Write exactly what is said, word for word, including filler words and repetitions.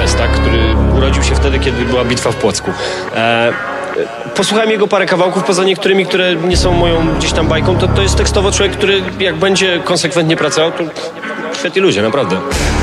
Gwiazd, tak? Który urodził się wtedy, kiedy była bitwa w Płocku. E, posłuchałem jego parę kawałków, poza niektórymi, które nie są moją gdzieś tam bajką, to, to jest tekstowo człowiek, który jak będzie konsekwentnie pracował, to świetni ludzie, naprawdę.